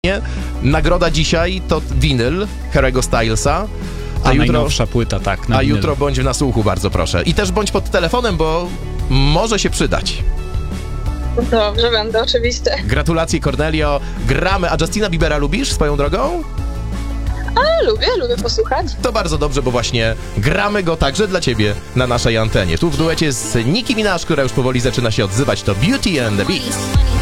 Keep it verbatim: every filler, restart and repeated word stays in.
Nagroda dzisiaj to winyl Harry'ego Stylesa. A, A jutro, najnowsza płyta, tak. Na a winylu. jutro bądź w nasłuchu, bardzo proszę. I też bądź pod telefonem, bo może się przydać. Dobrze, będę, oczywiście. Gratulacje, Cornelio. Gramy. A Justina Biebera lubisz swoją drogą? A, lubię, lubię posłuchać. To bardzo dobrze, bo właśnie gramy go także dla ciebie na naszej antenie. Tu w duecie z Nicki Minaj, która już powoli zaczyna się odzywać, to Beauty and the Beast.